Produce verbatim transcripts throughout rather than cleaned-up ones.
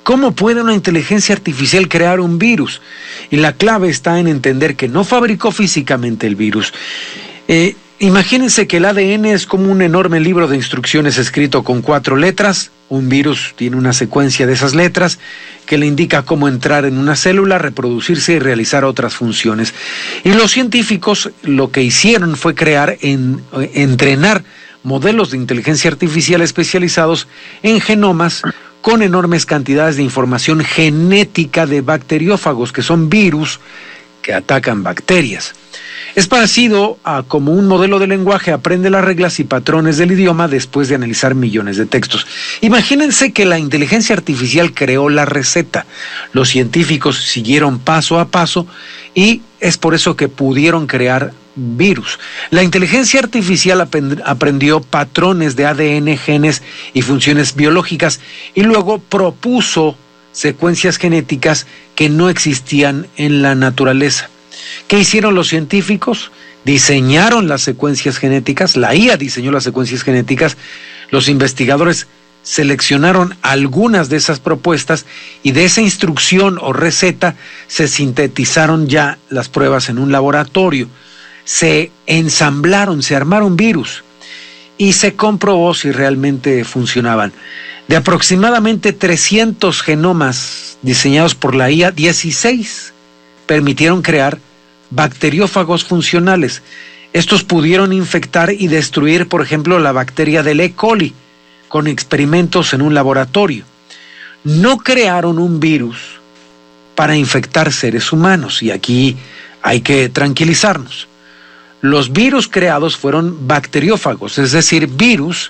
¿Cómo puede una inteligencia artificial crear un virus? Y la clave está en entender que no fabricó físicamente el virus. Eh, imagínense que el A D N es como un enorme libro de instrucciones escrito con cuatro letras. Un virus tiene una secuencia de esas letras que le indica cómo entrar en una célula, reproducirse y realizar otras funciones. Y los científicos lo que hicieron fue crear, en, entrenar modelos de inteligencia artificial especializados en genomas con enormes cantidades de información genética de bacteriófagos, que son virus que atacan bacterias. Es parecido a como un modelo de lenguaje aprende las reglas y patrones del idioma después de analizar millones de textos. Imagínense que la inteligencia artificial creó la receta. Los científicos siguieron paso a paso y es por eso que pudieron crear virus. La inteligencia artificial aprend- aprendió patrones de A D N, genes y funciones biológicas y luego propuso secuencias genéticas que no existían en la naturaleza. ¿Qué hicieron los científicos? Diseñaron las secuencias genéticas, la I A diseñó las secuencias genéticas, los investigadores seleccionaron algunas de esas propuestas y de esa instrucción o receta se sintetizaron ya las pruebas en un laboratorio. Se ensamblaron, se armaron virus y se comprobó si realmente funcionaban. De aproximadamente trescientos genomas diseñados por la I A, dieciséis permitieron crear bacteriófagos funcionales. Estos pudieron infectar y destruir, por ejemplo, la bacteria del E. coli con experimentos en un laboratorio. No crearon un virus para infectar seres humanos, y aquí hay que tranquilizarnos. Los virus creados fueron bacteriófagos, es decir, virus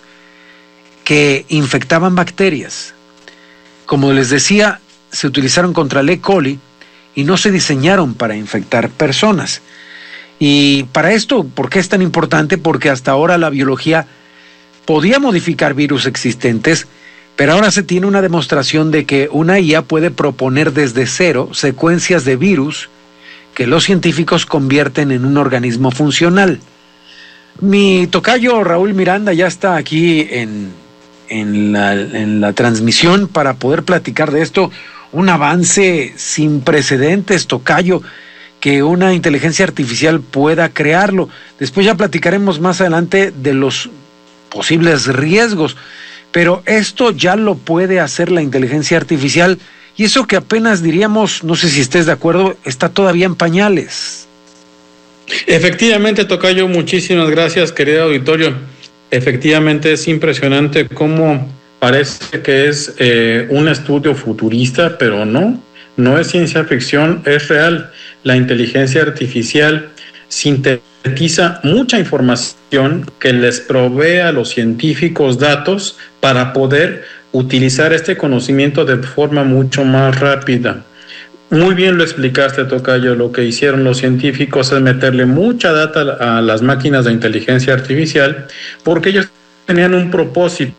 que infectaban bacterias. Como les decía, se utilizaron contra el E. coli y no se diseñaron para infectar personas. Y para esto, ¿por qué es tan importante? Porque hasta ahora la biología podía modificar virus existentes, pero ahora se tiene una demostración de que una I A puede proponer desde cero secuencias de virus que los científicos convierten en un organismo funcional. Mi tocayo Raúl Miranda ya está aquí en, en, la, en la transmisión para poder platicar de esto. Un avance sin precedentes, tocayo, que una inteligencia artificial pueda crearlo. Después ya platicaremos más adelante de los posibles riesgos, pero esto ya lo puede hacer la inteligencia artificial, y eso que apenas diríamos, no sé si estés de acuerdo, está todavía en pañales. Efectivamente, tocayo, muchísimas gracias, querido auditorio. Efectivamente es impresionante cómo parece que es eh, un estudio futurista, pero no, no es ciencia ficción, es real. La inteligencia artificial sintetiza mucha información que les provee a los científicos datos para poder utilizar este conocimiento de forma mucho más rápida. Muy bien lo explicaste, tocayo. Lo que hicieron los científicos es meterle mucha data a las máquinas de inteligencia artificial porque ellos tenían un propósito: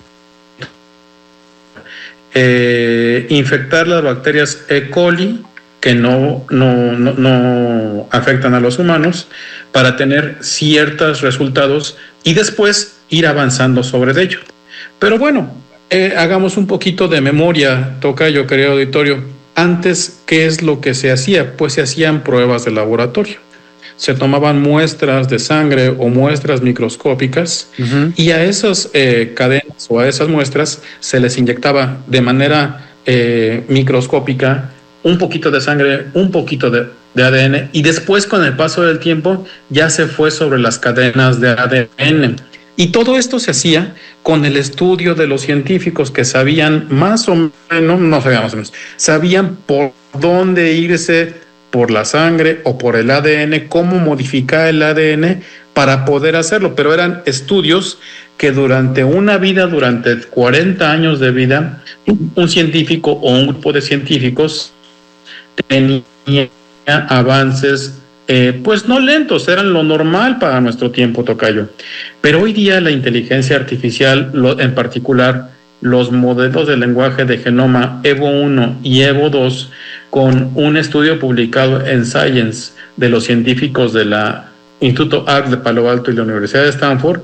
eh, infectar las bacterias E. coli que no, no, no, no afectan a los humanos para tener ciertos resultados y después ir avanzando sobre ello. Pero bueno, eh, hagamos un poquito de memoria, tocayo, querido auditorio. Antes, ¿qué es lo que se hacía? Pues se hacían pruebas de laboratorio. Se tomaban muestras de sangre o muestras microscópicas, uh-huh. y a esas eh, cadenas o a esas muestras se les inyectaba de manera eh, microscópica un poquito de sangre, un poquito de, de A D N, y después con el paso del tiempo ya se fue sobre las cadenas de A D N. Y todo esto se hacía con el estudio de los científicos que sabían más o menos, no sabían más o menos, sabían por dónde irse, por la sangre o por el A D N, cómo modificar el A D N para poder hacerlo. Pero eran estudios que durante una vida, durante cuarenta años de vida, un científico o un grupo de científicos tenía avances Eh, pues no lentos, eran lo normal para nuestro tiempo, tocayo. Pero hoy día la inteligencia artificial, lo, en particular los modelos de lenguaje de genoma Evo uno y Evo dos, con un estudio publicado en Science de los científicos de la Instituto A R C de Palo Alto y la Universidad de Stanford,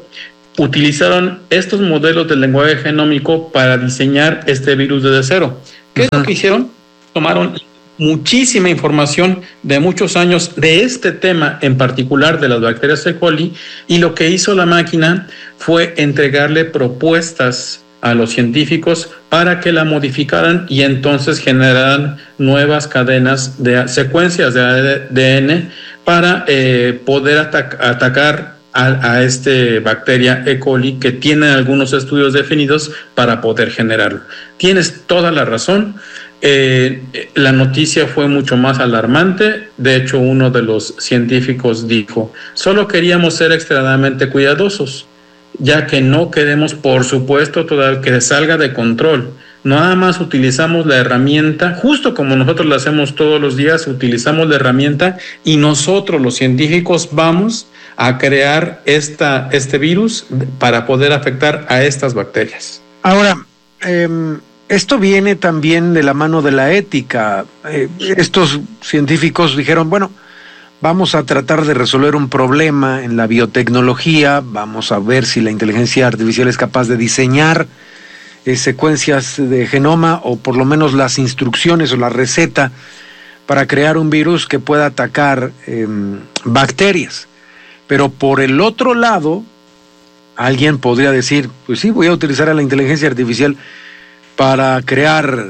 utilizaron estos modelos del lenguaje genómico para diseñar este virus desde cero. ¿Qué uh-huh. es lo que hicieron? Tomaron muchísima información de muchos años de este tema, en particular de las bacterias E. coli, y lo que hizo la máquina fue entregarle propuestas a los científicos para que la modificaran y entonces generaran nuevas cadenas de secuencias de A D N para eh, poder atac- atacar a, a este bacteria E. coli, que tiene algunos estudios definidos para poder generarlo. Tienes toda la razón. Eh, la noticia fue mucho más alarmante. De hecho, uno de los científicos dijo: solo queríamos ser extremadamente cuidadosos, ya que no queremos, por supuesto, toda, que salga de control. Nada más utilizamos la herramienta, justo como nosotros la hacemos todos los días, utilizamos la herramienta y nosotros, los científicos, vamos a crear esta, este virus para poder afectar a estas bacterias. Ahora, eh, esto viene también de la mano de la ética. Eh, estos científicos dijeron, bueno, vamos a tratar de resolver un problema en la biotecnología, vamos a ver si la inteligencia artificial es capaz de diseñar eh, secuencias de genoma, o por lo menos las instrucciones o la receta para crear un virus que pueda atacar eh, bacterias. Pero por el otro lado, alguien podría decir, pues sí, voy a utilizar a la inteligencia artificial para crear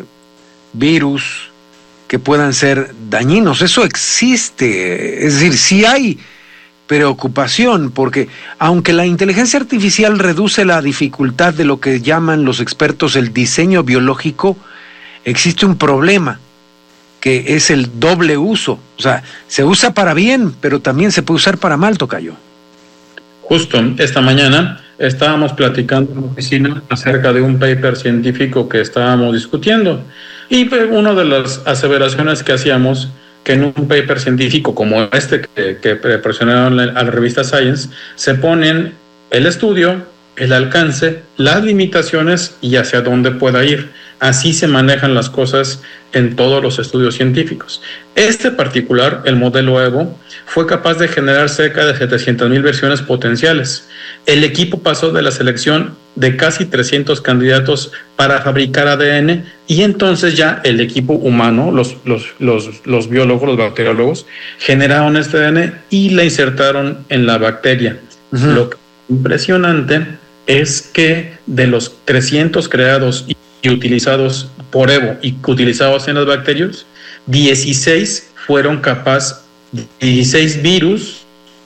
virus que puedan ser dañinos. Eso existe, es decir, sí hay preocupación, porque aunque la inteligencia artificial reduce la dificultad de lo que llaman los expertos el diseño biológico, existe un problema, que es el doble uso. O sea, se usa para bien, pero también se puede usar para mal, tocayo. Justo esta mañana estábamos platicando en la oficina acerca de un paper científico que estábamos discutiendo, y una de las aseveraciones que hacíamos, que en un paper científico como este que, que presionaron a la revista Science, se ponen el estudio, el alcance, las limitaciones y hacia dónde pueda ir. Así se manejan las cosas en todos los estudios científicos. Este particular, el modelo Evo, fue capaz de generar cerca de setecientas mil versiones potenciales. El equipo pasó de la selección de casi trescientos candidatos para fabricar A D N, y entonces ya el equipo humano, los, los, los, los biólogos, los bacteriólogos, generaron este A D N y la insertaron en la bacteria. Uh-huh. Lo que es impresionante es que de los trescientos creados y y utilizados por Evo y utilizados en las bacterias, dieciséis fueron capaz, dieciséis virus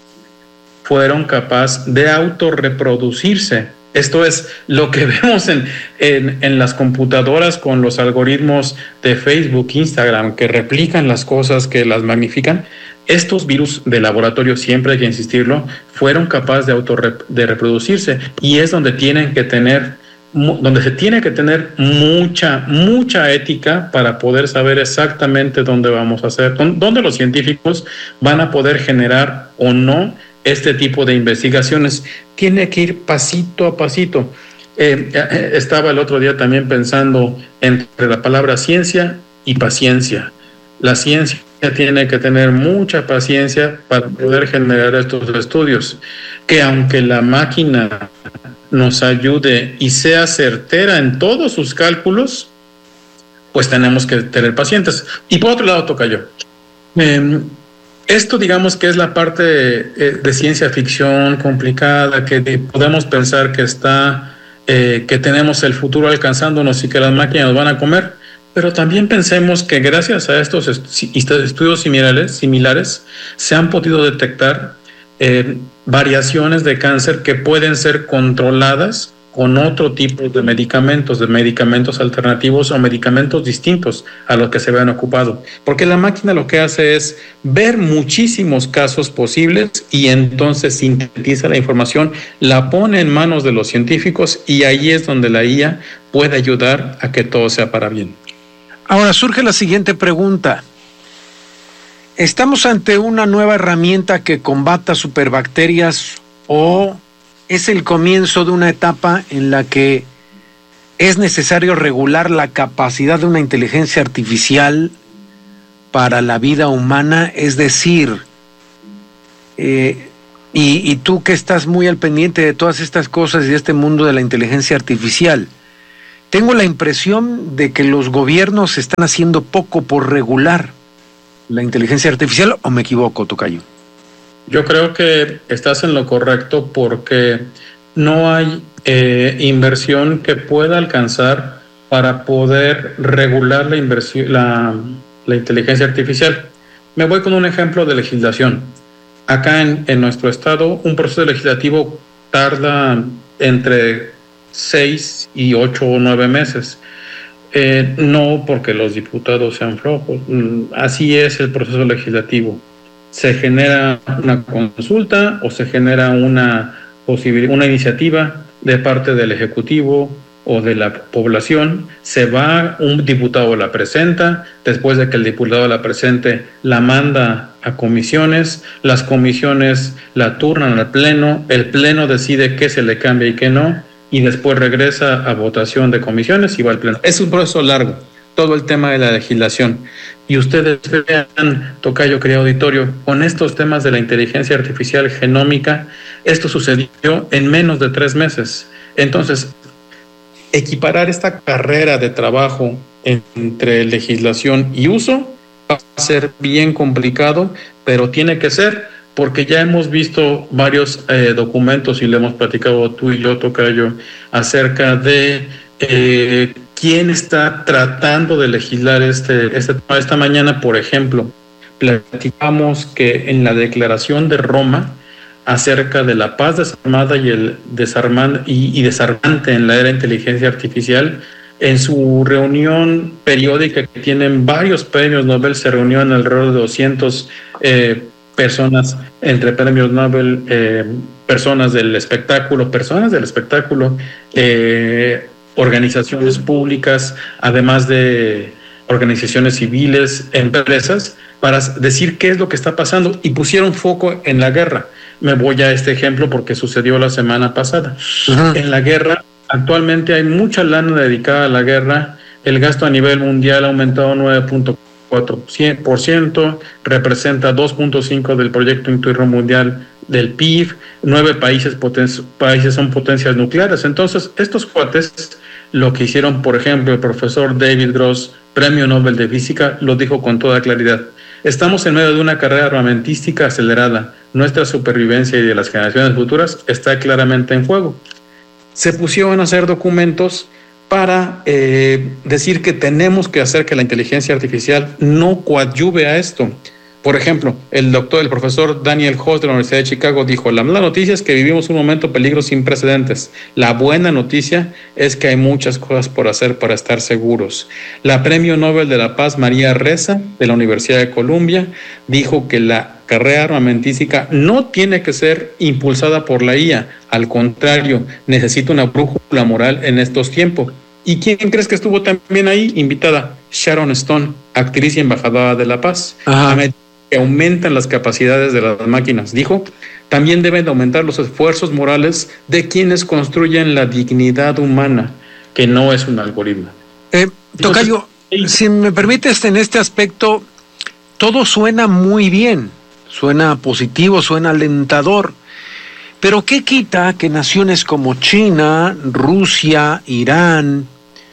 fueron capaz de autorreproducirse. Esto es lo que vemos en, en, en las computadoras con los algoritmos de Facebook, Instagram, que replican las cosas, que las magnifican. Estos virus de laboratorio, siempre hay que insistirlo, fueron capaces de autorre, de reproducirse, y es donde tienen que tener donde se tiene que tener mucha, mucha ética para poder saber exactamente dónde vamos a hacer, dónde los científicos van a poder generar o no este tipo de investigaciones. Tiene que ir pasito a pasito. Eh, estaba el otro día también pensando entre la palabra ciencia y paciencia. La ciencia tiene que tener mucha paciencia para poder generar estos estudios, que aunque la máquina nos ayude y sea certera en todos sus cálculos, pues tenemos que tener pacientes. Y por otro lado, toca yo. Eh, esto, digamos que es la parte de, de ciencia ficción complicada, que podemos pensar que está, eh, que tenemos el futuro alcanzándonos y que las máquinas nos van a comer, pero también pensemos que gracias a estos estudios similares, similares se han podido detectar eh, variaciones de cáncer que pueden ser controladas con otro tipo de medicamentos, de medicamentos alternativos o medicamentos distintos a los que se habían ocupado. Porque la máquina lo que hace es ver muchísimos casos posibles y entonces sintetiza la información, la pone en manos de los científicos, y ahí es donde la I A puede ayudar a que todo sea para bien. Ahora surge la siguiente pregunta. ¿Estamos ante una nueva herramienta que combata superbacterias, o es el comienzo de una etapa en la que es necesario regular la capacidad de una inteligencia artificial para la vida humana? Es decir, eh, Y, y tú que estás muy al pendiente de todas estas cosas y de este mundo de la inteligencia artificial, tengo la impresión de que los gobiernos están haciendo poco por regular la inteligencia artificial, ¿o me equivoco, tocayo? Yo creo que estás en lo correcto porque no hay eh, inversión que pueda alcanzar para poder regular la inversión, la, la inteligencia artificial. Me voy con un ejemplo de legislación. Acá en, en nuestro estado, un proceso legislativo tarda entre seis y ocho o nueve meses. Eh, no porque los diputados sean flojos, así es el proceso legislativo. Se genera una consulta o se genera una posibilidad, una iniciativa de parte del Ejecutivo o de la población, se va, un diputado la presenta, después de que el diputado la presente, la manda a comisiones, las comisiones la turnan al pleno, el pleno decide qué se le cambia y qué no, y después regresa a votación de comisiones y va al pleno. Es un proceso largo, todo el tema de la legislación. Y ustedes vean, tocayo, querido auditorio, con estos temas de la inteligencia artificial genómica, esto sucedió en menos de tres meses. Entonces, equiparar esta carrera de trabajo entre legislación y uso va a ser bien complicado, pero tiene que ser, porque ya hemos visto varios eh, documentos y le hemos platicado tú y yo, tocayo, acerca de eh, quién está tratando de legislar este, este tema. Esta mañana, por ejemplo, platicamos que en la Declaración de Roma, acerca de la paz desarmada y el desarmante y, y desarmante en la era de inteligencia artificial, en su reunión periódica que tienen varios premios Nobel, se reunieron alrededor de doscientas eh, personas, entre premios Nobel, eh, personas del espectáculo, personas del espectáculo, eh, organizaciones públicas, además de organizaciones civiles, empresas, para decir qué es lo que está pasando, y pusieron foco en la guerra. Me voy a este ejemplo porque sucedió la semana pasada. Uh-huh. En la guerra, actualmente hay mucha lana dedicada a la guerra. El gasto a nivel mundial ha aumentado nueve punto cuatro por ciento, representa dos punto cinco por ciento del Producto Interno Mundial del P I B. Nueve países, poten- países son potencias nucleares. Entonces, estos cuates, lo que hicieron, por ejemplo, el profesor David Gross, Premio Nobel de Física, lo dijo con toda claridad. Estamos en medio de una carrera armamentística acelerada. Nuestra supervivencia y de las generaciones futuras está claramente en juego. Se pusieron a hacer documentos para eh, decir que tenemos que hacer que la inteligencia artificial no coadyuve a esto. Por ejemplo, el doctor, el profesor Daniel Hoss de la Universidad de Chicago dijo: la mala noticia es que vivimos un momento de peligro sin precedentes. La buena noticia es que hay muchas cosas por hacer para estar seguros. La Premio Nobel de la Paz María Ressa, de la Universidad de Columbia, dijo que la carrera armamentística no tiene que ser impulsada por la I A. Al contrario, necesita una brújula moral en estos tiempos. ¿Y quién crees que estuvo también ahí? Invitada, Sharon Stone, actriz y embajadora de la paz. Ajá. Que aumentan las capacidades de las máquinas. Dijo, también deben de aumentar los esfuerzos morales de quienes construyen la dignidad humana, que no es un algoritmo. Eh, Tocayo, Entonces, si me permites, en este aspecto, todo suena muy bien, suena positivo, suena alentador, pero ¿qué quita que naciones como China, Rusia, Irán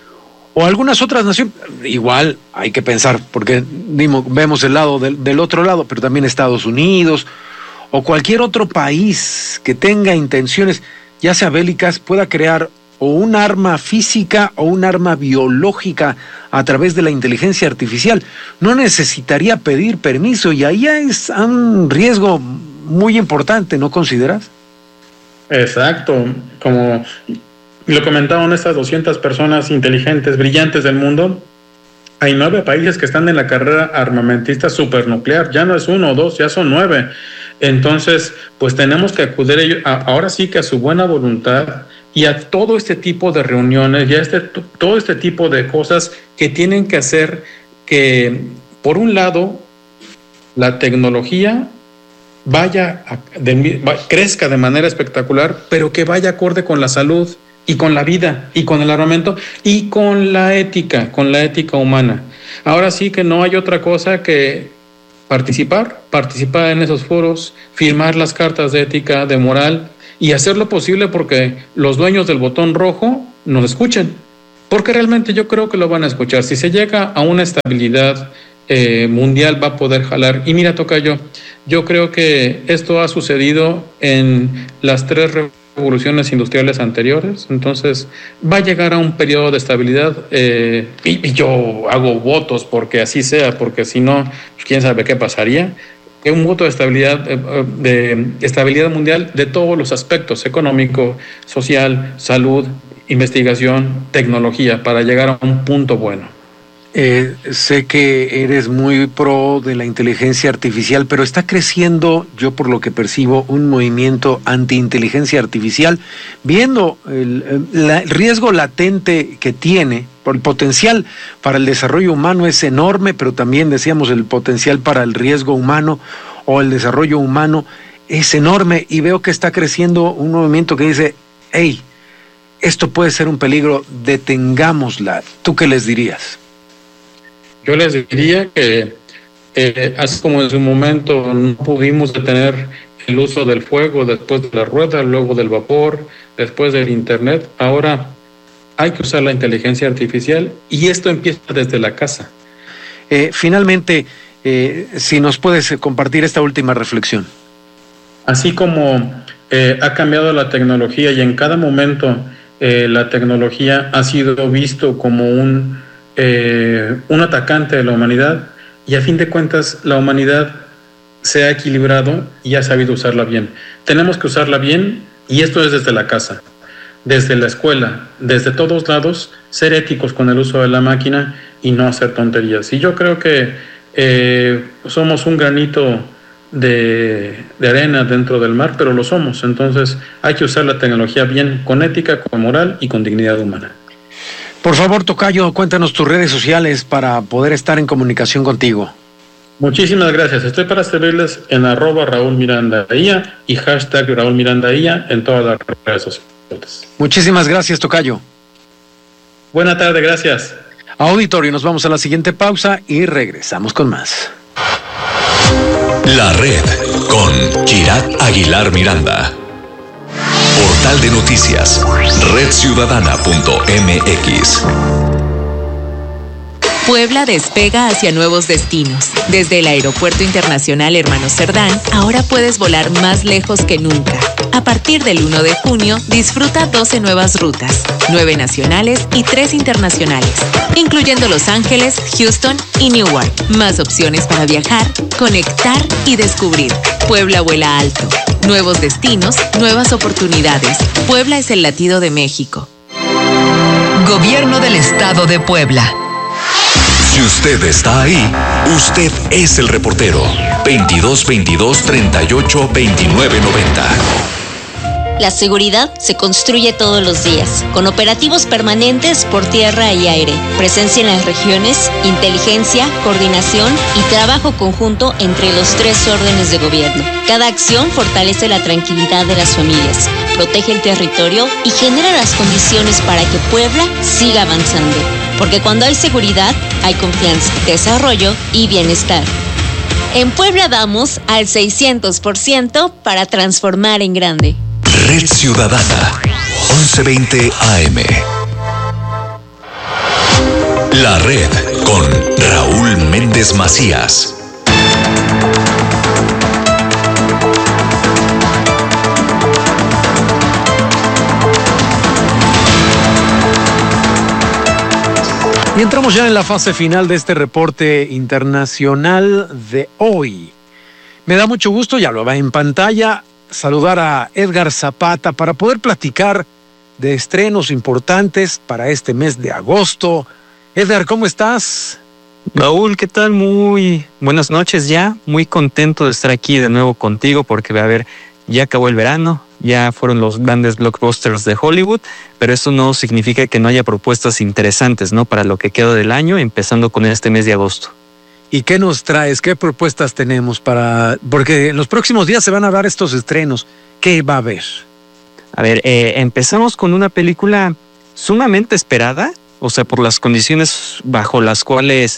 o algunas otras naciones, igual hay que pensar, porque dimos, vemos el lado del, del otro lado, pero también Estados Unidos o cualquier otro país que tenga intenciones, ya sea bélicas, pueda crear o un arma física o un arma biológica a través de la inteligencia artificial? No necesitaría pedir permiso y ahí es un riesgo muy importante, ¿no consideras? Exacto, como lo comentaban estas doscientas personas inteligentes, brillantes del mundo, hay nueve países que están en la carrera armamentista supernuclear, ya no es uno o dos, ya son nueve. Entonces, pues tenemos que acudir a ellos, a, ahora sí que a su buena voluntad y a todo este tipo de reuniones y a este, todo este tipo de cosas que tienen que hacer que, por un lado, la tecnología vaya, a, de, va, crezca de manera espectacular, pero que vaya acorde con la salud y con la vida, y con el armamento, y con la ética, con la ética humana. Ahora sí que no hay otra cosa que participar, participar en esos foros, firmar las cartas de ética, de moral y hacer lo posible porque los dueños del botón rojo nos escuchen. Porque realmente yo creo que lo van a escuchar. Si se llega a una estabilidad eh, mundial va a poder jalar. Y mira, tocayo, yo creo que esto ha sucedido en las tres revoluciones industriales anteriores. Entonces va a llegar a un periodo de estabilidad eh, y, y yo hago votos porque así sea, porque si no, pues quién sabe qué pasaría. Un voto de estabilidad, de estabilidad mundial de todos los aspectos, económico, social, salud, investigación, tecnología, para llegar a un punto bueno. Eh, sé que eres muy pro de la inteligencia artificial, pero está creciendo, yo por lo que percibo, un movimiento anti-inteligencia artificial, viendo el, el riesgo latente que tiene. El potencial para el desarrollo humano es enorme, pero también decíamos el potencial para el riesgo humano o el desarrollo humano es enorme, y veo que está creciendo un movimiento que dice, hey, esto puede ser un peligro, detengámosla. ¿Tú qué les dirías? Yo les diría que eh, así como en su momento no pudimos detener el uso del fuego después de la rueda, luego del vapor, después del internet, ahora hay que usar la inteligencia artificial y esto empieza desde la casa. Eh, finalmente, eh, si nos puedes compartir esta última reflexión. Así como eh, ha cambiado la tecnología y en cada momento eh, la tecnología ha sido visto como un, eh, un atacante de la humanidad, y a fin de cuentas la humanidad se ha equilibrado y ha sabido usarla bien. Tenemos que usarla bien, y esto es desde la casa, desde la escuela, desde todos lados, ser éticos con el uso de la máquina y no hacer tonterías. Y yo creo que eh, somos un granito de, de arena dentro del mar, pero lo somos. Entonces hay que usar la tecnología bien, con ética, con moral y con dignidad humana. Por favor, tocayo, cuéntanos tus redes sociales para poder estar en comunicación contigo. Muchísimas gracias. Estoy para servirles en arroba Raúl Miranda Ia y hashtag Raúl Miranda Ia en todas las redes sociales. Muchísimas gracias, tocayo. Buena tarde, gracias. Auditorio, nos vamos a la siguiente pausa y regresamos con más. La red con Kirat Aguilar Miranda. Portal de noticias, red ciudadana punto m x. Puebla despega hacia nuevos destinos. Desde el Aeropuerto Internacional Hermano Cerdán, ahora puedes volar más lejos que nunca. A partir del uno de junio, disfruta doce nuevas rutas, nueve nacionales y tres internacionales, incluyendo Los Ángeles, Houston y Newark. Más opciones para viajar, conectar y descubrir. Puebla vuela alto. Nuevos destinos, nuevas oportunidades. Puebla es el latido de México. Gobierno del Estado de Puebla. Si usted está ahí, usted es el reportero. veintidós veintidós treinta y ocho veintinueve noventa. La seguridad se construye todos los días, con operativos permanentes por tierra y aire, presencia en las regiones, inteligencia, coordinación y trabajo conjunto entre los tres órdenes de gobierno. Cada acción fortalece la tranquilidad de las familias, protege el territorio y genera las condiciones para que Puebla siga avanzando. Porque cuando hay seguridad, hay confianza, desarrollo y bienestar. En Puebla vamos al seiscientos por ciento para transformar en grande. Red Ciudadana, once veinte A M. La red con Raúl Méndez Macías. Y entramos ya en la fase final de este reporte internacional de hoy. Me da mucho gusto, ya lo va en pantalla, saludar a Edgar Zapata para poder platicar de estrenos importantes para este mes de agosto. Edgar, ¿cómo estás? Raúl, ¿qué tal? Muy buenas noches ya. Muy contento de estar aquí de nuevo contigo porque, a ver, ya acabó el verano, ya fueron los grandes blockbusters de Hollywood, pero eso no significa que no haya propuestas interesantes, ¿no? Para lo que queda del año, empezando con este mes de agosto. ¿Y qué nos traes? ¿Qué propuestas tenemos para...? Porque en los próximos días se van a dar estos estrenos. ¿Qué va a haber? A ver, eh, empezamos con una película sumamente esperada, o sea, por las condiciones bajo las cuales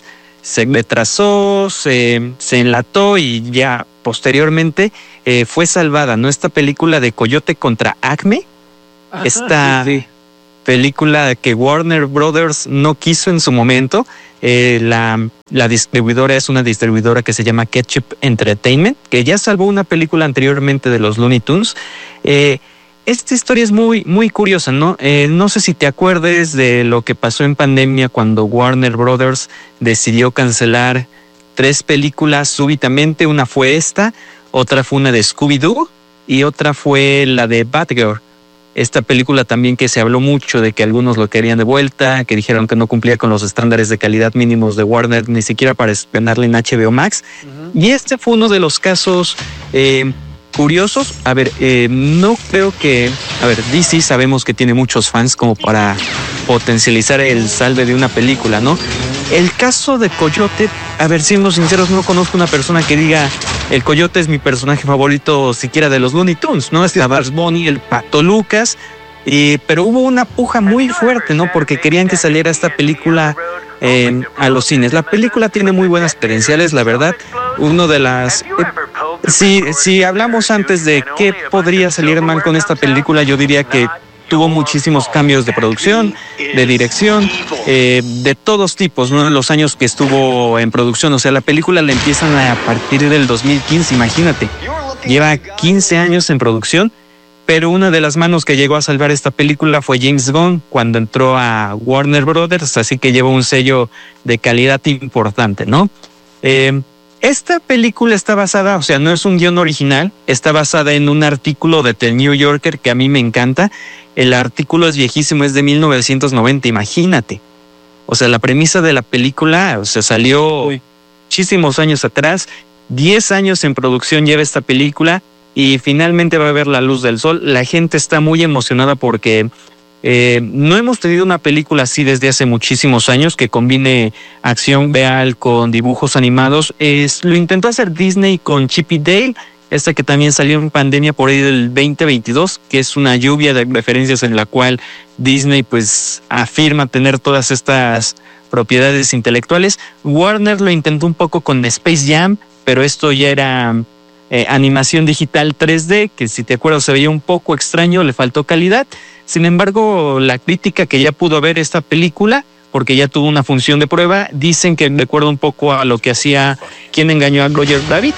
se retrasó, se, se enlató y ya posteriormente eh, fue salvada, ¿no? Esta película de Coyote contra Acme, Ajá, esta sí, sí. película que Warner Brothers no quiso en su momento. Eh, la, la distribuidora es una distribuidora que se llama Ketchup Entertainment, que ya salvó una película anteriormente de los Looney Tunes. Eh, esta historia es muy, muy curiosa, ¿no? Eh, no sé si te acuerdes de lo que pasó en pandemia cuando Warner Brothers decidió cancelar tres películas súbitamente. Una fue esta, otra fue una de Scooby-Doo y otra fue la de Batgirl. Esta película también que se habló mucho de que algunos lo querían de vuelta, que dijeron que no cumplía con los estándares de calidad mínimos de Warner, ni siquiera para estrenarla en H B O Max. Uh-huh. Y este fue uno de los casos eh, curiosos. A ver, eh, no creo que... A ver, D C sabemos que tiene muchos fans como para potencializar el salve de una película, ¿no? El caso de Coyote, a ver, siendo sinceros, no conozco una persona que diga el Coyote es mi personaje favorito siquiera de los Looney Tunes, ¿no? Está Bugs Bunny, el Pato Lucas, y, pero hubo una puja muy fuerte, ¿no? Porque querían que saliera esta película eh, a los cines. La película tiene muy buenas credenciales, la verdad. Uno de las... Eh, si, si hablamos antes de qué podría salir mal con esta película, yo diría que tuvo muchísimos cambios de producción, de dirección, eh, de todos tipos, ¿no? En los años que estuvo en producción. O sea, la película la empiezan a partir del dos mil quince, imagínate. Lleva quince años en producción, pero una de las manos que llegó a salvar esta película fue James Gunn cuando entró a Warner Brothers, así que lleva un sello de calidad importante, ¿no? Eh, Esta película está basada, o sea, no es un guión original, está basada en un artículo de The New Yorker que a mí me encanta. El artículo es viejísimo, es de mil novecientos noventa, imagínate. O sea, la premisa de la película, o sea, salió Uy. muchísimos años atrás, diez años en producción lleva esta película y finalmente va a ver la luz del sol. La gente está muy emocionada porque eh, no hemos tenido una película así desde hace muchísimos años que combine acción real con dibujos animados. Es, lo intentó hacer Disney con Chip y Dale, esta que también salió en pandemia por ahí del veinte veintidós, que es una lluvia de referencias en la cual Disney pues afirma tener todas estas propiedades intelectuales. Warner lo intentó un poco con Space Jam, pero esto ya era eh, animación digital tres D, que si te acuerdas se veía un poco extraño, le faltó calidad. Sin embargo, la crítica que ya pudo ver esta película, porque ya tuvo una función de prueba, dicen que recuerda un poco a lo que hacía ¿Quién engañó a Roger Rabbit?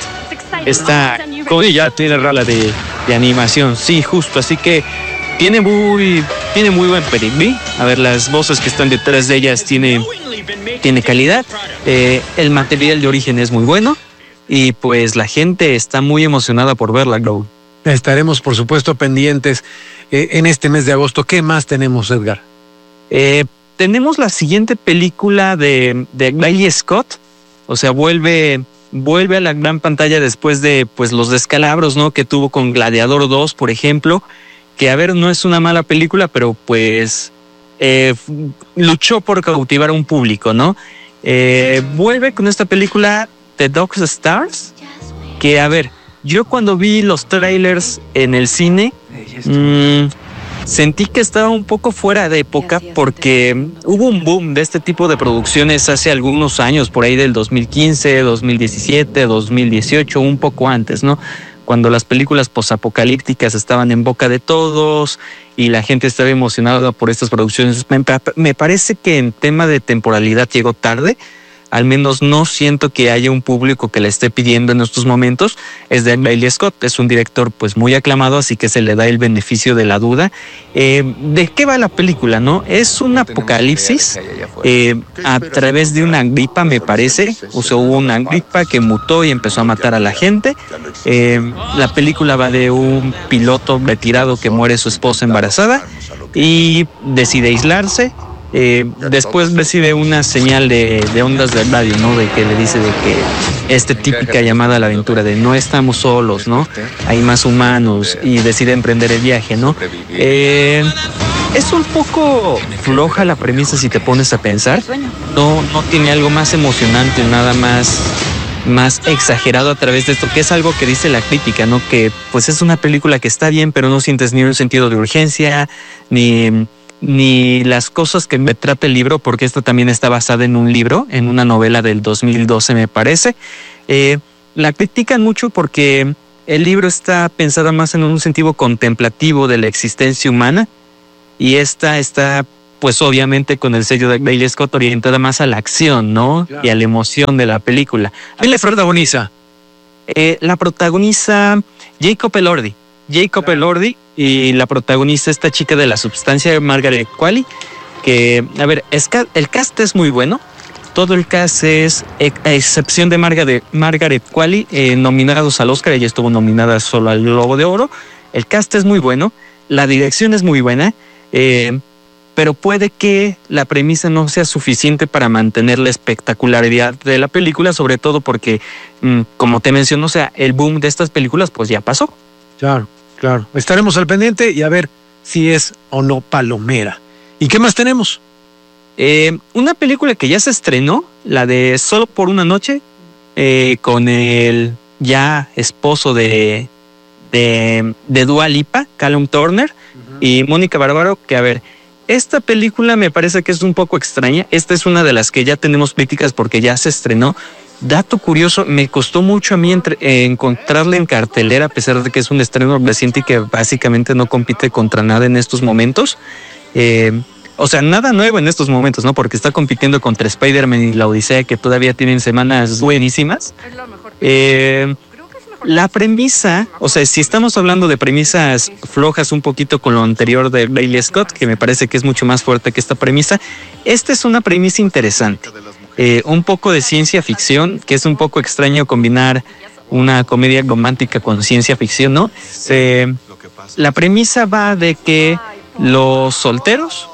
Esta Cody ya tiene rala de, de animación, sí, justo, así que tiene muy, tiene muy buen pedigrí. A ver, las voces que están detrás de ellas tiene, tiene calidad, eh, el material de origen es muy bueno y pues la gente está muy emocionada por verla, Grow. Estaremos, por supuesto, pendientes eh, en este mes de agosto. ¿Qué más tenemos, Edgar? Eh, tenemos la siguiente película de, de Riley Scott, o sea, vuelve... vuelve a la gran pantalla después de pues los descalabros, ¿no?, que tuvo con Gladiador dos, por ejemplo, que a ver, no es una mala película, pero pues eh, luchó por cautivar a un público, ¿no? Eh, vuelve con esta película The Dog Stars, que a ver, yo cuando vi los trailers en el cine, mmm, sentí que estaba un poco fuera de época porque hubo un boom de este tipo de producciones hace algunos años, por ahí del dos mil quince, dos mil diecisiete, dos mil dieciocho, un poco antes, ¿no? Cuando las películas posapocalípticas estaban en boca de todos y la gente estaba emocionada por estas producciones. Me, me parece que en tema de temporalidad llegó tarde. Al menos no siento que haya un público que le esté pidiendo en estos momentos. Es de Riley Scott, es un director pues muy aclamado, así que se le da el beneficio de la duda. Eh, ¿De qué va la película, no? Es un apocalipsis eh, a través de una gripa, me parece. O sea, hubo una gripa que mutó y empezó a matar a la gente. Eh, la película va de un piloto retirado que muere su esposa embarazada y decide aislarse. Eh, después recibe una señal de, de ondas de radio, ¿no? De que le dice de que esta típica llamada a la aventura de no estamos solos, ¿no? Hay más humanos y decide emprender el viaje, ¿no? Eh, es un poco floja la premisa si te pones a pensar. No, no tiene algo más emocionante, nada más, más exagerado a través de esto, que es algo que dice la crítica, ¿no? Que pues es una película que está bien, pero no sientes ni un sentido de urgencia, ni... ni las cosas que me trata el libro, porque esta también está basada en un libro, en una novela del dos mil doce me parece. Eh, la critican mucho porque el libro está pensado más en un sentido contemplativo de la existencia humana, y esta está, pues obviamente con el sello de Ridley Scott, orientada más a la acción, ¿no? Claro. Y a la emoción de la película. ¿Quién la protagoniza? Eh, la protagoniza Jacob Elordi. Jacob claro. Elordi, y la protagoniza esta chica de La Substancia, Margaret Qualley, que, a ver, es, el cast es muy bueno. Todo el cast es, a excepción de Margaret, Margaret Qualley, eh, nominados al Oscar. Ella estuvo nominada solo al Globo de Oro. El cast es muy bueno, la dirección es muy buena, eh, pero puede que la premisa no sea suficiente para mantener la espectacularidad de la película, sobre todo porque, mmm, como te menciono, o sea, el boom de estas películas pues ya pasó. Claro, claro. Estaremos al pendiente y a ver si es o no palomera. ¿Y qué más tenemos? Eh, una película que ya se estrenó, la de Solo por una noche, eh, con el ya esposo de, de, de Dua Lipa, Callum Turner, uh-huh. y Mónica Barbaro, que a ver, esta película me parece que es un poco extraña. Esta es una de las que ya tenemos críticas porque ya se estrenó. Dato curioso, me costó mucho a mí entre, eh, encontrarla en cartelera, a pesar de que es un estreno reciente y que básicamente no compite contra nada en estos momentos. Eh, o sea, nada nuevo en estos momentos, ¿no? Porque está compitiendo contra Spider-Man y La Odisea, que todavía tienen semanas buenísimas. Eh, la premisa, o sea, si estamos hablando de premisas flojas un poquito con lo anterior de Ridley Scott, que me parece que es mucho más fuerte que esta premisa, esta es una premisa interesante. Eh, un poco de ciencia ficción, que es un poco extraño combinar una comedia romántica con ciencia ficción, ¿no? Eh, la premisa va de que los solteros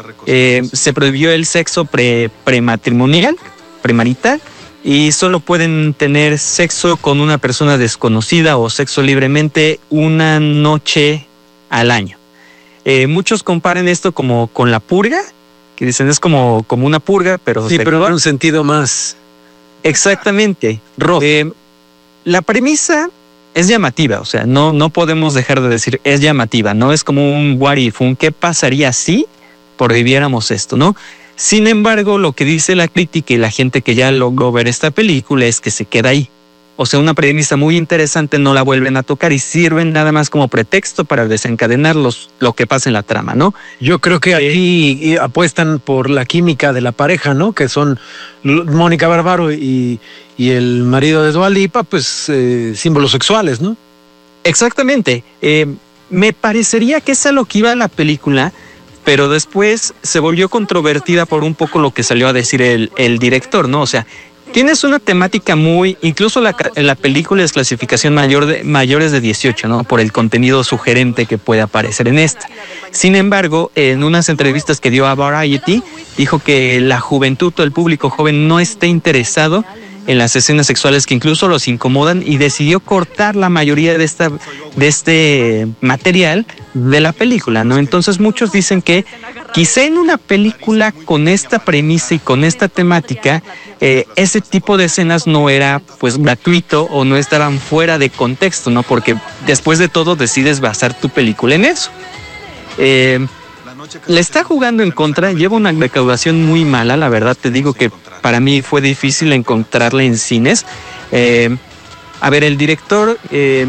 eh, se prohibió el sexo pre, prematrimonial, premarital, y solo pueden tener sexo con una persona desconocida o sexo libremente una noche al año. Eh, muchos comparan esto como con la purga, que dicen es como, como una purga, pero... Sí, pero en un sentido más... Exactamente. Eh, la premisa es llamativa, o sea, no, no podemos dejar de decir es llamativa, no es como un what if, un qué pasaría si prohibiéramos esto, ¿no? Sin embargo, lo que dice la crítica y la gente que ya logró ver esta película es que se queda ahí. O sea, una premisa muy interesante, no la vuelven a tocar y sirven nada más como pretexto para desencadenar los, lo que pasa en la trama, ¿no? Yo creo que aquí eh, apuestan por la química de la pareja, ¿no? Que son Mónica Barbaro y, y el marido de Dua Lipa, pues eh, símbolos sexuales, ¿no? Exactamente. Eh, me parecería que es a lo que iba la película, pero después se volvió controvertida por un poco lo que salió a decir el, el director, ¿no? O sea, tienes una temática muy, incluso la, la película es clasificación mayor de, mayores de dieciocho, ¿no? Por el contenido sugerente que puede aparecer en esta. Sin embargo, en unas entrevistas que dio a Variety, dijo que la juventud o el público joven no está interesado en las escenas sexuales que incluso los incomodan, y decidió cortar la mayoría de esta de este material de la película, ¿no? Entonces muchos dicen que quizá en una película con esta premisa y con esta temática, eh, ese tipo de escenas no era pues gratuito o no estaban fuera de contexto, ¿no? Porque después de todo decides basar tu película en eso. Eh, le está jugando en contra, lleva una recaudación muy mala, la verdad te digo que para mí fue difícil encontrarla en cines. Eh, a ver, el director eh,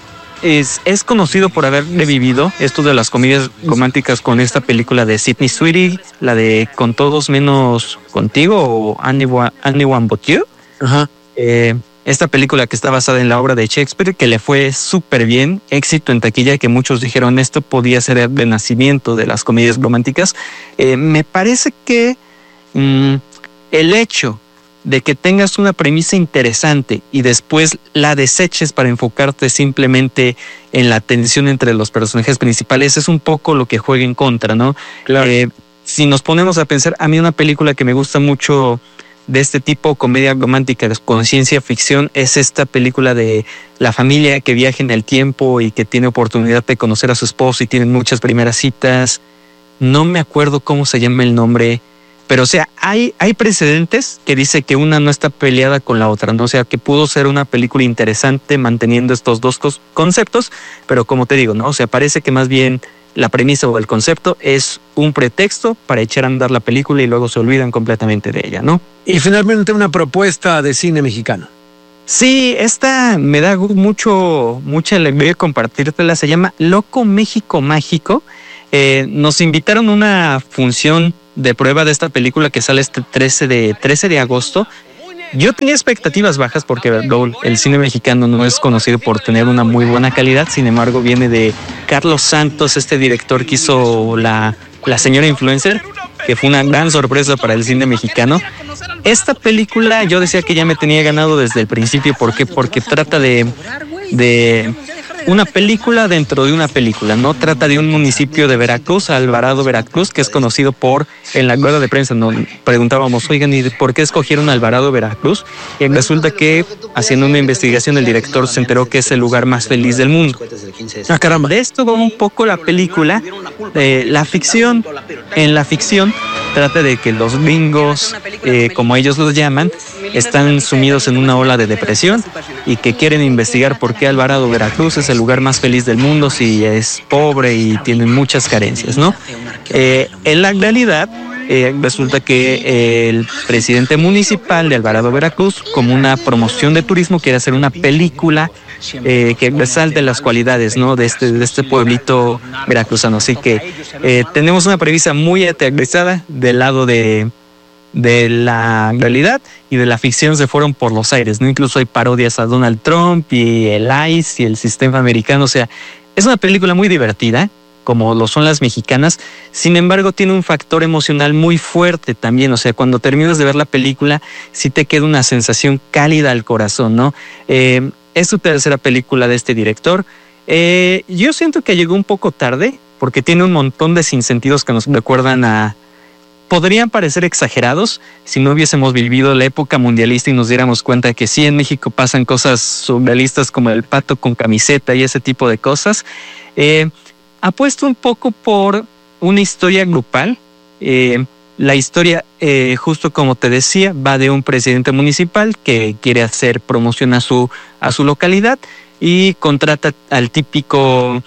es, es conocido por haber revivido esto de las comedias románticas con esta película de Sydney Sweeney, la de Con Todos Menos Contigo o Anyone, Anyone But You. Ajá. Eh, esta película que está basada en la obra de Shakespeare, que le fue súper bien, éxito en taquilla, que muchos dijeron esto podía ser el renacimiento de las comedias románticas. Eh, me parece que mmm, el hecho de que tengas una premisa interesante y después la deseches para enfocarte simplemente en la tensión entre los personajes principales es un poco lo que juega en contra, ¿no? Claro. Eh, si nos ponemos a pensar, a mí una película que me gusta mucho de este tipo, comedia romántica con ciencia ficción, es esta película de la familia que viaja en el tiempo y que tiene oportunidad de conocer a su esposo y tienen muchas primeras citas. No me acuerdo cómo se llama el nombre, pero o sea, hay, hay precedentes que dice que una no está peleada con la otra, ¿no? O sea, que pudo ser una película interesante manteniendo estos dos conceptos, pero como te digo, ¿no? O sea, parece que más bien la premisa o el concepto es un pretexto para echar a andar la película y luego se olvidan completamente de ella, ¿no? Y finalmente una propuesta de cine mexicano. Sí, esta me da mucho, mucha alegría compartírtela. Se llama Loco México Mágico. Eh, nos invitaron a una función de prueba de esta película que sale este trece de agosto. Yo tenía expectativas bajas porque el cine mexicano no es conocido por tener una muy buena calidad. Sin embargo, viene de Carlos Santos, este director que hizo la, la Señora Influencer, que fue una gran sorpresa para el cine mexicano. Esta película yo decía que ya me tenía ganado desde el principio. ¿Por qué? Porque trata de, de una película dentro de una película, ¿no? Trata de un municipio de Veracruz, Alvarado, Veracruz, que es conocido por, en la rueda de prensa, nos preguntábamos, oigan, ¿y por qué escogieron Alvarado, Veracruz? Y resulta que, haciendo una investigación, el director se enteró que es el lugar más feliz del mundo. Ah, caramba. De esto va un poco la película. Eh, la ficción, en la ficción, trata de que los gringos, eh, como ellos los llaman, están sumidos en una ola de depresión y que quieren investigar por qué Alvarado, Veracruz es el lugar más feliz del mundo si es pobre y tiene muchas carencias, ¿no? Eh, en la realidad, eh, resulta que el presidente municipal de Alvarado, Veracruz, como una promoción de turismo, quiere hacer una película eh, que resalte las cualidades, ¿no? de, este, de este pueblito veracruzano. Así que eh, tenemos una premisa muy aterrizada del lado de... de la realidad y de la ficción se fueron por los aires, ¿no? Incluso hay parodias a Donald Trump y el ICE y el sistema americano. O sea, es una película muy divertida, como lo son las mexicanas. Sin embargo, tiene un factor emocional muy fuerte también. O sea, cuando terminas de ver la película, sí te queda una sensación cálida al corazón, ¿no? Eh, es su tercera película de este director. Eh, yo siento que llegó un poco tarde, porque tiene un montón de sinsentidos que nos recuerdan a... podrían parecer exagerados si no hubiésemos vivido la época mundialista y nos diéramos cuenta de que sí, en México pasan cosas surrealistas como el pato con camiseta y ese tipo de cosas. Eh, apuesto un poco por una historia grupal. Eh, la historia, eh, justo como te decía, va de un presidente municipal que quiere hacer promoción a su, a su localidad y contrata al típico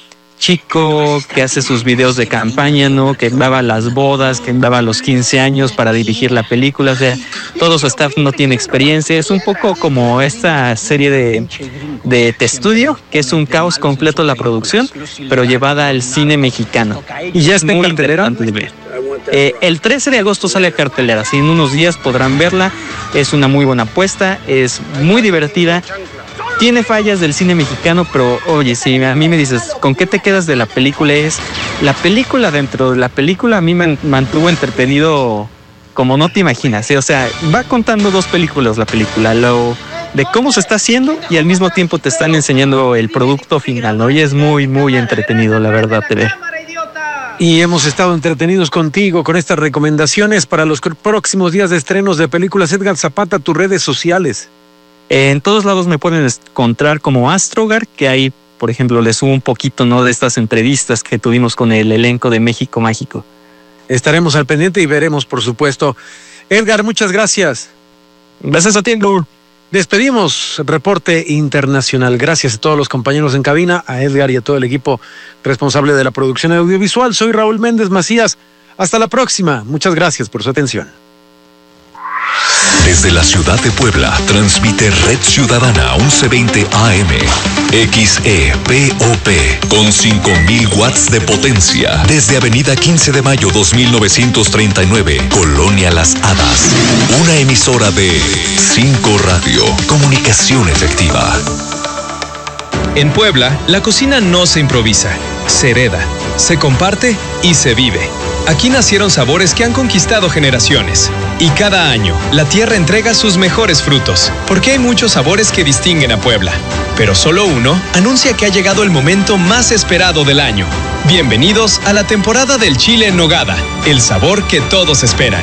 chico que hace sus videos de campaña, ¿no? Que daba las bodas, que daba los quince años para dirigir la película. O sea, todo su staff no tiene experiencia. Es un poco como esta serie de, de Te Estudio, que es un caos completo la producción, pero llevada al cine mexicano. Y ya está en cartelera. Eh, el trece de agosto sale a cartelera, así en unos días podrán verla. Es una muy buena apuesta, es muy divertida. Tiene fallas del cine mexicano, pero oye, si a mí me dices, ¿con qué te quedas de la película? Es la película dentro de la película. A mí me mantuvo entretenido como no te imaginas, ¿eh? O sea, va contando dos películas la película, lo de cómo se está haciendo y al mismo tiempo te están enseñando el producto final, ¿no? Y es muy, muy entretenido, la verdad, te ve. Y hemos estado entretenidos contigo con estas recomendaciones para los próximos días de estrenos de películas. Edgar Zapata, tus redes sociales. En todos lados me pueden encontrar como Astrogar, que ahí, por ejemplo, les subo un poquito, ¿no?, de estas entrevistas que tuvimos con el elenco de México Mágico. Estaremos al pendiente y veremos, por supuesto. Edgar, muchas gracias. Gracias a ti, Edgar. Despedimos reporte internacional. Gracias a todos los compañeros en cabina, a Edgar y a todo el equipo responsable de la producción audiovisual. Soy Raúl Méndez Macías. Hasta la próxima. Muchas gracias por su atención. Desde la ciudad de Puebla, transmite Red Ciudadana once veinte A M, X E P O P, con cinco mil watts de potencia. Desde Avenida quince de mayo dos mil novecientos treinta y nueve, Colonia Las Hadas. Una emisora de cinco Radio, comunicación efectiva. En Puebla, la cocina no se improvisa, se hereda, se comparte y se vive. Aquí nacieron sabores que han conquistado generaciones. Y cada año, la tierra entrega sus mejores frutos, porque hay muchos sabores que distinguen a Puebla. Pero solo uno anuncia que ha llegado el momento más esperado del año. Bienvenidos a la temporada del chile en nogada, el sabor que todos esperan.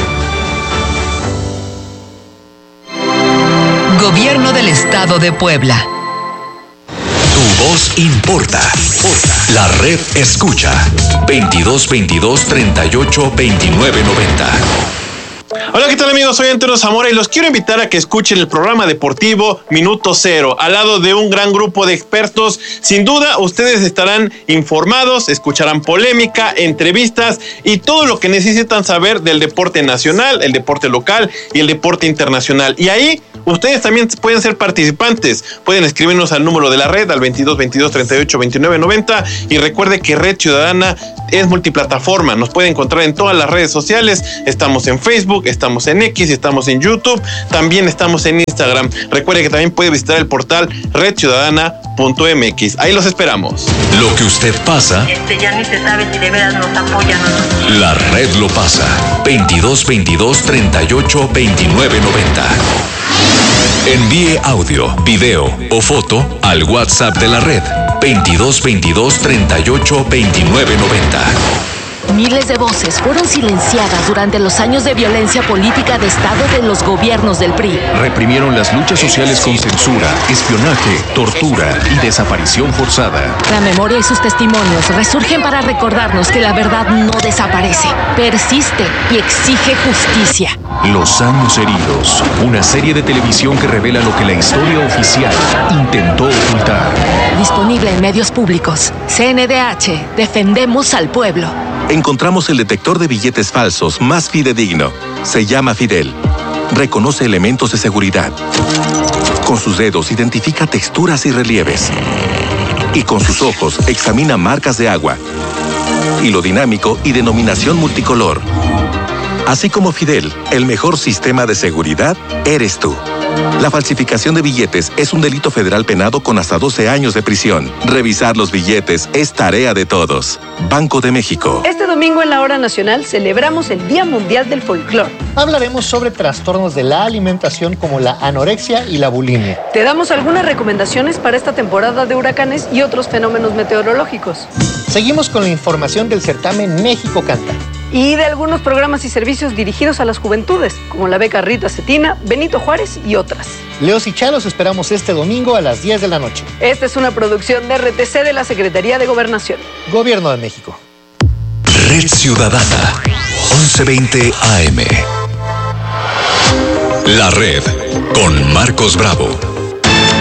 Gobierno del Estado de Puebla. Tu voz importa. La red escucha. veintidós veintidós treinta y ocho veintinueve noventa. Hola, ¿qué tal amigos? Soy Antonio Zamora y los quiero invitar a que escuchen el programa deportivo Minuto Cero, al lado de un gran grupo de expertos. Sin duda, ustedes estarán informados, escucharán polémica, entrevistas y todo lo que necesitan saber del deporte nacional, el deporte local y el deporte internacional. Y ahí ustedes también pueden ser participantes. Pueden escribirnos al número de la red, al veintidós veintidós treinta y ocho veintinueve noventa. Y recuerde que Red Ciudadana es multiplataforma. Nos puede encontrar en todas las redes sociales. Estamos en Facebook, estamos en X, estamos en YouTube, también estamos en Instagram. Recuerde que también puede visitar el portal red ciudadana punto m x. Ahí los esperamos. Lo que usted pasa, Este ya ni se sabe si de veras nos apoyan o no. la red lo pasa. veintidós veintidós treinta y ocho veintinueve noventa. Envíe audio, video o foto al WhatsApp de la red veintidós veintidós treinta y ocho veintinueve noventa. Miles de voces fueron silenciadas durante los años de violencia política de Estado de los gobiernos del P R I. Reprimieron las luchas sociales con censura, espionaje, tortura y desaparición forzada. La memoria y sus testimonios resurgen para recordarnos que la verdad no desaparece, persiste y exige justicia. Los años heridos, una serie de televisión que revela lo que la historia oficial intentó ocultar. Disponible en medios públicos. C N D H, defendemos al pueblo. Encontramos el detector de billetes falsos más fidedigno. Se llama Fidel. Reconoce elementos de seguridad. Con sus dedos identifica texturas y relieves. Y con sus ojos examina marcas de agua. Hilo dinámico y denominación multicolor. Así como Fidel, el mejor sistema de seguridad eres tú. La falsificación de billetes es un delito federal penado con hasta doce años de prisión. Revisar los billetes es tarea de todos. Banco de México. Este domingo en la Hora Nacional celebramos el Día Mundial del Folclor. Hablaremos sobre trastornos de la alimentación como la anorexia y la bulimia. Te damos algunas recomendaciones para esta temporada de huracanes y otros fenómenos meteorológicos. Seguimos con la información del certamen México Canta. Y de algunos programas y servicios dirigidos a las juventudes, como la beca Rita Cetina, Benito Juárez y otras. Leos y Chalos esperamos este domingo a las diez de la noche. Esta es una producción de R T C de la Secretaría de Gobernación. Gobierno de México. Red Ciudadana, once veinte A M. La red con Marcos Bravo.